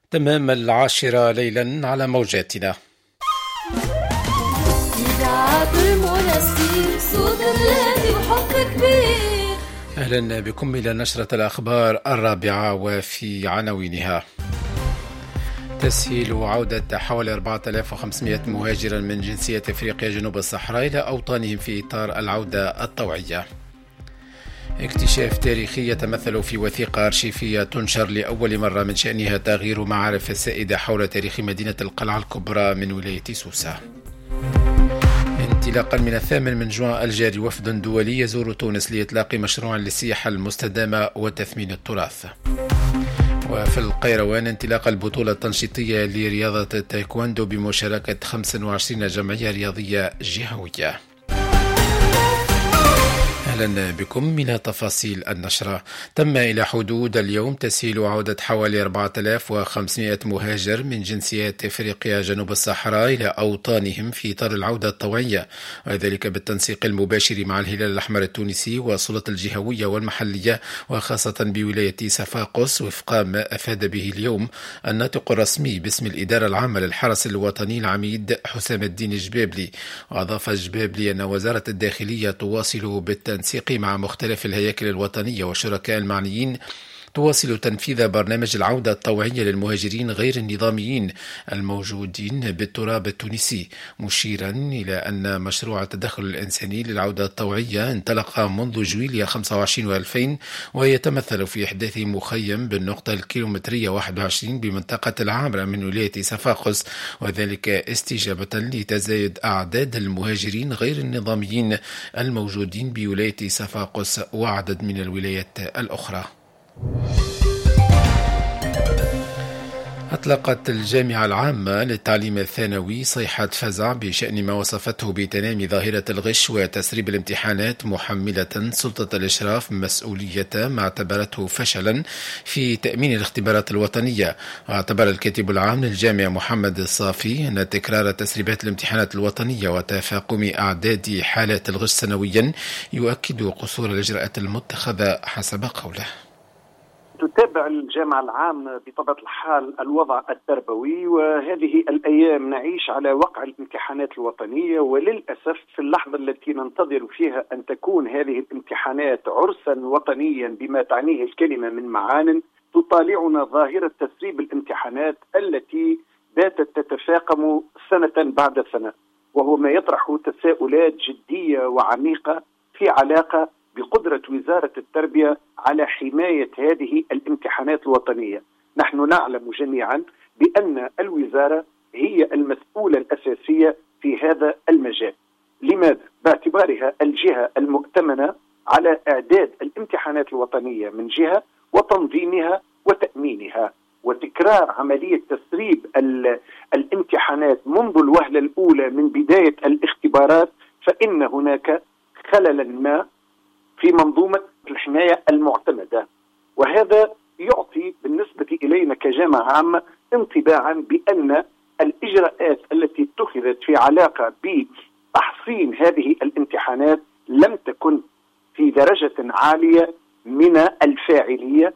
تمام 10 ليلا على موجاتنا. إذاعة المنسي صوت الهادي وحب كبير. أهلا بكم إلى نشرة الأخبار 4 وفي عناوينها. تسهيل عودة حوالي 4500 مهاجرا من جنسية أفريقيا جنوب الصحراء إلى أوطانهم في إطار العودة الطوعية. اكتشاف تاريخي يتمثل في وثيقة أرشيفية تنشر لأول مرة من شأنها تغيير معارف السائدة حول تاريخ مدينة القلعة الكبرى من ولاية سوسة. انطلاقا من 8 جوان الجاري وفد دولي يزور تونس لإطلاق مشروع للسياحة المستدامة وتثمين التراث. وفي القيروان انطلاق البطولة التنشيطية لرياضة التايكواندو بمشاركة 25 جمعية رياضية جهوية. أهلا بكم إلى تفاصيل النشرة. تم إلى حدود اليوم تسهيل عودة حوالي 4500 مهاجر من جنسيات أفريقيا جنوب الصحراء إلى أوطانهم في إطار العودة الطوعية، وذلك بالتنسيق المباشر مع الهلال الأحمر التونسي والسلطة الجهوية والمحلية وخاصة بولاية صفاقس، وفق ما أفاد به اليوم الناطق الرسمي باسم الإدارة العامة للحرس الوطني العميد حسام الدين جبابلي. وأضاف جبابلي أن وزارة الداخلية تواصل بالتنسيق مع مختلف الهياكل الوطنية والشركاء المعنيين تواصل تنفيذ برنامج العودة الطوعية للمهاجرين غير النظاميين الموجودين بالتراب التونسي، مشيرا إلى أن مشروع التدخل الإنساني للعودة الطوعية انطلق منذ جويلية 25 و2000، ويتمثل في إحداث مخيم بالنقطة الكيلومترية 21 بمنطقة العامرة من ولاية صفاقس، وذلك استجابة لتزايد أعداد المهاجرين غير النظاميين الموجودين بولاية صفاقس وعدد من الولايات الأخرى. أطلقت الجامعة العامة للتعليم الثانوي صيحة فزع بشأن ما وصفته بتنامي ظاهرة الغش وتسريب الامتحانات، محملة سلطة الإشراف مسؤولية ما اعتبرته فشلا في تأمين الاختبارات الوطنية. واعتبر الكاتب العام للجامعة محمد الصافي أن تكرار تسريبات الامتحانات الوطنية وتفاقم أعداد حالات الغش سنويا يؤكد قصور الإجراءات المتخذة حسب قوله. تتابع الجامعة العامة بطبيعة الحال الوضع التربوي، وهذه الأيام نعيش على وقع الامتحانات الوطنية، وللأسف في اللحظة التي ننتظر فيها أن تكون هذه الامتحانات عرسا وطنيا بما تعنيه الكلمة من معان، تطالعنا ظاهرة تسريب الامتحانات التي باتت تتفاقم سنة بعد سنة، وهو ما يطرح تساؤلات جدية وعميقة في علاقة بقدرة وزارة التربية على حماية هذه الامتحانات الوطنية. نحن نعلم جميعا بأن الوزارة هي المسؤولة الأساسية في هذا المجال. لماذا؟ باعتبارها الجهة المؤتمنة على إعداد الامتحانات الوطنية من جهة وتنظيمها وتأمينها، وتكرار عملية تسريب الامتحانات منذ الوهلة الأولى من بداية الاختبارات، فإن هناك خللا ما في منظومة الحماية المعتمدة، وهذا يعطي بالنسبة إلينا كجامعة عامة انطباعا بأن الإجراءات التي اتخذت في علاقة بتحصين هذه الامتحانات لم تكن في درجة عالية من الفاعلية.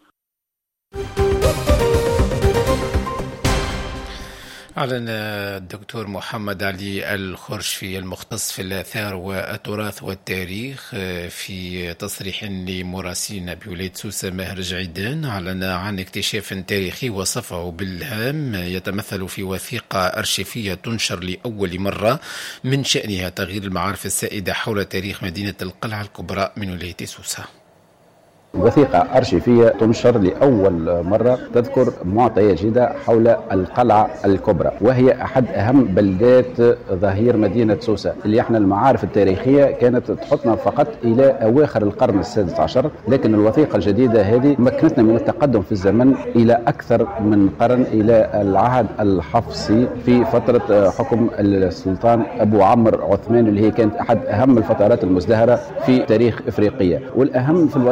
أعلن الدكتور محمد علي الخرشفي المختص في الآثار والتراث والتاريخ في تصريح لمراسلنا بولاية سوسة ماهر جعيدان، أعلن عن اكتشاف تاريخي وصفه بالهام يتمثل في وثيقة أرشيفية تنشر لأول مرة من شأنها تغيير المعارف السائدة حول تاريخ مدينة القلعة الكبرى من ولاية سوسة. وثيقة أرشيفية تنشر لأول مرة تذكر معطيات جديدة حول القلعة الكبرى، وهي أحد أهم بلدات ظهير مدينة سوسة، اللي احنا المعارف التاريخية كانت تحطنا فقط إلى أواخر القرن السادس عشر، لكن الوثيقة الجديدة هذه مكنتنا من التقدم في الزمن إلى أكثر من قرن، إلى العهد الحفصي في فترة حكم السلطان أبو عمرو عثمان، اللي هي كانت أحد أهم الفترات المزدهرة في تاريخ إفريقيا. والأهم في الوثيقة هي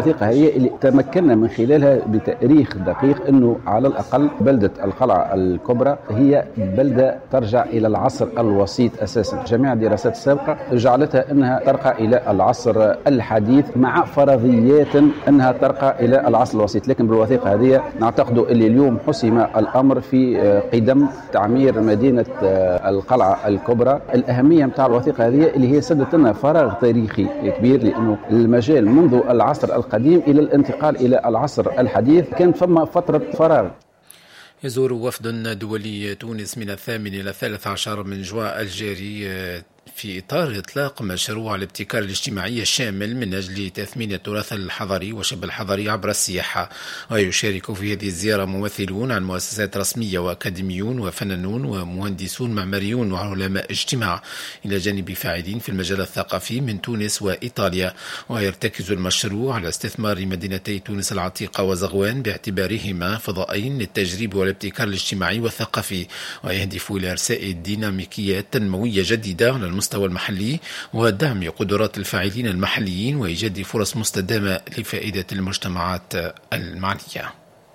الأشياء اللي تمكنا من خلالها بتاريخ دقيق أنه على الأقل بلدة القلعة الكبرى هي بلدة ترجع إلى العصر الوسيط أساسا. جميع الدراسات السابقة جعلتها أنها ترقى إلى العصر الحديث مع فرضيات أنها ترقى إلى العصر الوسيط، لكن بالوثيقة هذه نعتقد اللي اليوم حسم الأمر في قدم تعمير مدينة القلعة الكبرى. الأهمية متاع الوثيقة هذه اللي هي سدت لنا فراغ تاريخي كبير، لأنه المجال منذ العصر القديم إلى الانتقال إلى العصر الحديث كانت فما فترة فراغ. يزور وفد دولي تونس من 8 إلى 13 من جوان الجاري في إطار إطلاق مشروع الابتكار الاجتماعي الشامل من أجل تثمين التراث الحضاري وشبه الحضاري عبر السياحة. ويشارك في هذه الزيارة ممثلون عن مؤسسات رسمية وأكاديميون وفنانون ومهندسون معماريون وعلماء اجتماع، إلى جانب فاعلين في المجال الثقافي من تونس وإيطاليا. ويرتكز المشروع على استثمار مدينتي تونس العتيقة وزغوان باعتبارهما فضائين للتجريب والابتكار الاجتماعي والثقافي، ويهدف إلى إرساء ديناميكيات تنموية جديدة على المستوى المحلي ودعم قدرات الفاعلين المحليين وإيجاد فرص مستدامة لفائدة المجتمعات المعنية.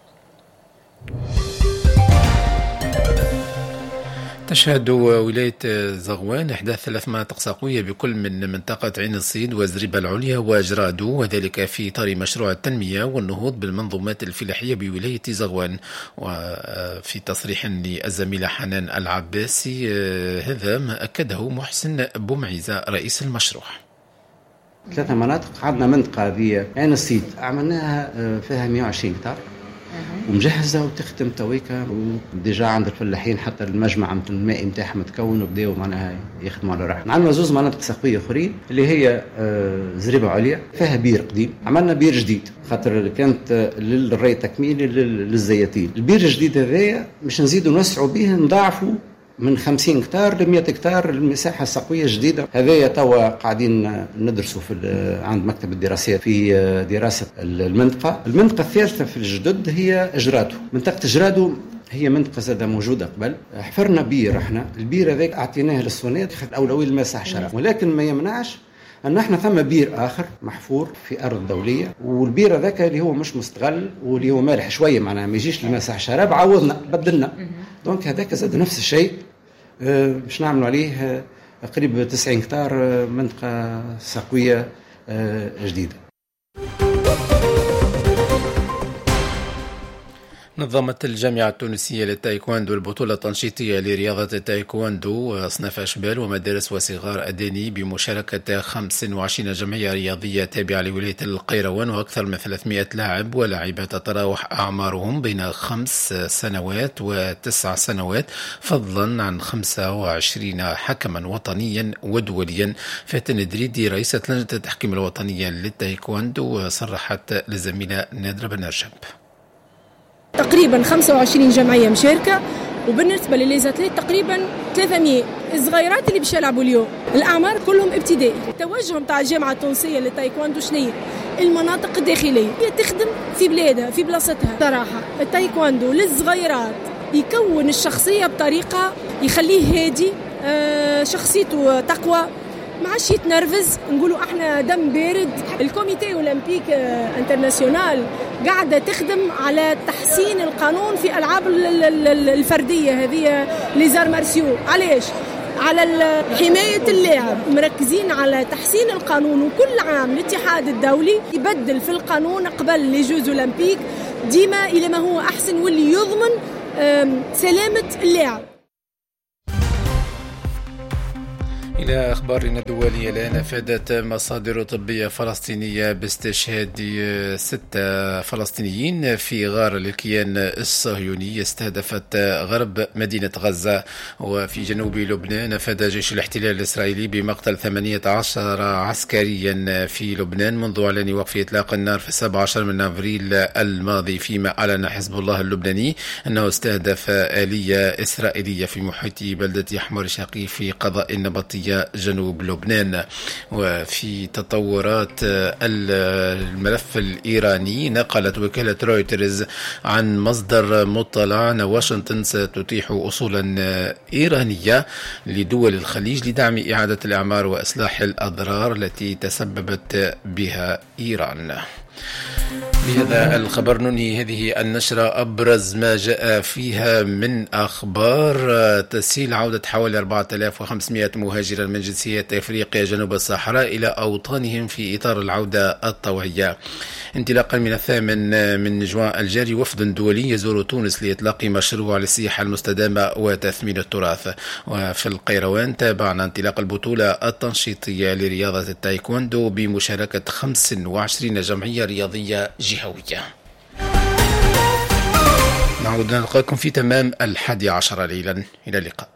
تشهد ولاية زغوان إحداث 3 مناطق ساقوية بكل من منطقة عين الصيد وزريبة العليا وجرادو، وذلك في إطار مشروع التنمية والنهوض بالمنظومات الفلاحية بولاية زغوان. وفي تصريح للزميلة حنان العباسي هذا ما أكده محسن بومعيزة رئيس المشروع. 3 مناطق، عندنا منطقة هذه عين الصيد عملناها فيها 120 هكتار ومجهزة وتخدم تويكا، وديجا عند الفلاحين حتى المجمع المائي نتاعها متكون وبداوا معناها يخدموا على راحتهم. عندنا 2 مناطق سقوية أخرين اللي هي زريبة عليا فيها بير قديم، عملنا بير جديد خاطر كانت للري تكميلي للزياتين. البير الجديد هذايا مش نزيدوا نوسعوا به، نضاعفوا من 50 هكتار ل 100 هكتار المساحة السقوية جديدة. هذايا توا قاعدين ندرسوا عند مكتب الدراسات في دراسة المنطقة. المنطقة الثالثة في الجدد هي جرادو. منطقة جرادو هي منطقة زادة موجودة قبل، حفرنا بير احنا، البير هذاك اعطيناه للسونات أولوية المساحة شرف، ولكن ما يمنعش أن احنا ثم بير آخر محفور في أرض دولية، والبير هذاك اللي هو مش مستغل واللي هو مالح شوية معناها ما يجيش لمساحة شراب، عوضنا بدلنا. دونك هذاك زاد نفس الشيء باش نعملوا عليه قريب 90 هكتار منطقة سقوية جديدة. نظمت الجامعة التونسية للتايكواندو البطولة التنشيطية لرياضة التايكواندو أصناف أشبال ومدارس وصغار أداني بمشاركة 25 جمعية رياضية تابعة لولاية القيروان، وأكثر من 300 لاعب ولاعبة تتراوح أعمارهم بين 5 سنوات و9 سنوات، فضلا عن 25 حكما وطنيا ودوليا. فاتن دريدي رئيسة لجنة التحكيم الوطنية للتايكواندو صرحت لزميلة نادرة بن رجب. تقريبا 25 جمعية مشاركة، وبالنسبة لليزاتليت تقريبا 300 الصغيرات اللي باش يلعبوا اليوم. الأعمار كلهم ابتدائي. التوجه متاع الجامعة التونسية للتايكواندو شنو؟ المناطق الداخلية هي تخدم في بلادها في بلاصتها. صراحة التايكواندو للصغيرات يكون الشخصية بطريقة يخليه هادي، شخصيته تقوى، ما عادش يتنرفز. نقولوا احنا دم بارد. الكوميتي اولمبيك انترناسيونال قاعده تخدم على تحسين القانون في العاب الفرديه هذه ليزار مارسيو. علاش؟ على حمايه اللاعب، مركزين على تحسين القانون، وكل عام الاتحاد الدولي يبدل في القانون قبل لي جوز اولمبيك ديما الى ما هو احسن واللي يضمن سلامه اللاعب. إلى أخبارنا الدولية الآن. أفادت مصادر طبية فلسطينية باستشهاد 6 فلسطينيين في غارة للكيان الصهيوني استهدفت غرب مدينة غزة. وفي جنوب لبنان أفاد جيش الاحتلال الإسرائيلي بمقتل 18 عسكريا في لبنان منذ إعلان وقف إطلاق النار في 17 من أبريل الماضي، فيما أعلن حزب الله اللبناني أنه استهدف آلية إسرائيلية في محيط بلدة حمر شقي في قضاء النبطية الشرقية جنوب لبنان. وفي تطورات الملف الإيراني، نقلت وكالة رويترز عن مصدر مطلع أن واشنطن ستتيح أصولا إيرانية لدول الخليج لدعم إعادة الإعمار وإصلاح الأضرار التي تسببت بها إيران. بهذا الخبر ننهي هذه النشرة. أبرز ما جاء فيها من أخبار: تسهيل عودة حوالي 4500 مهاجرا من جنسيات أفريقيا جنوب الصحراء إلى أوطانهم في إطار العودة الطوعية. انطلاقا من 8 من جوان الجاري، وفد دولي يزور تونس لإطلاق مشروع للسياحة المستدامة وتثمين التراث. وفي القيروان تابعنا انطلاق البطولة التنشيطية لرياضة التايكوندو بمشاركة 25 جمعية رياضية جهوية. نعود نلقاكم في تمام 11 ليلا. إلى اللقاء.